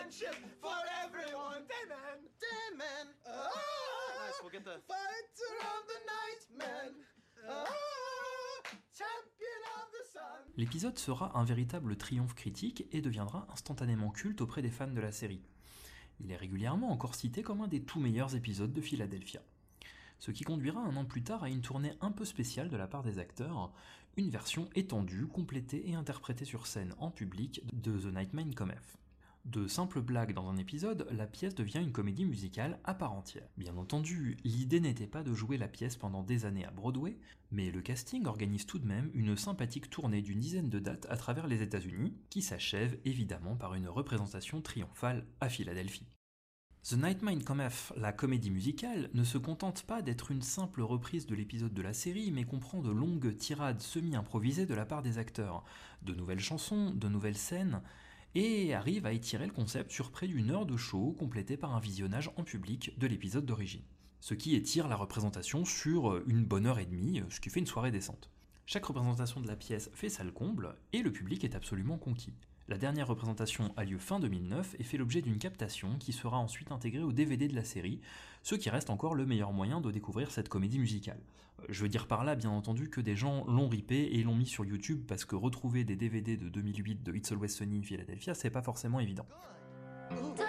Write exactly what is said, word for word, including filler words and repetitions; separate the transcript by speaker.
Speaker 1: friendship for everyone. Day man, day man. Ah, nice, we'll get the fighter of the night man. Ah, champion of the sun.
Speaker 2: L'épisode sera un véritable triomphe critique et deviendra instantanément culte auprès des fans de la série. Il est régulièrement encore cité comme un des tout meilleurs épisodes de Philadelphia. Ce qui conduira un an plus tard à une tournée un peu spéciale de la part des acteurs, une version étendue, complétée et interprétée sur scène en public de The Nightmare Cometh. De simples blagues dans un épisode, la pièce devient une comédie musicale à part entière. Bien entendu, l'idée n'était pas de jouer la pièce pendant des années à Broadway, mais le casting organise tout de même une sympathique tournée d'une dizaine de dates à travers les États-Unis, qui s'achève évidemment par une représentation triomphale à Philadelphie. The Nightmare Cometh, la comédie musicale, ne se contente pas d'être une simple reprise de l'épisode de la série, mais comprend de longues tirades semi-improvisées de la part des acteurs, de nouvelles chansons, de nouvelles scènes, et arrive à étirer le concept sur près d'une heure de show, complété par un visionnage en public de l'épisode d'origine. Ce qui étire la représentation sur une bonne heure et demie, ce qui fait une soirée décente. Chaque représentation de la pièce fait salle comble, et le public est absolument conquis. La dernière représentation a lieu fin deux mille neuf et fait l'objet d'une captation qui sera ensuite intégrée au D V D de la série, ce qui reste encore le meilleur moyen de découvrir cette comédie musicale. Je veux dire par là bien entendu que des gens l'ont ripé et l'ont mis sur YouTube parce que retrouver des D V D de deux mille huit de It's Always Sunny in Philadelphia c'est pas forcément évident.
Speaker 1: Good.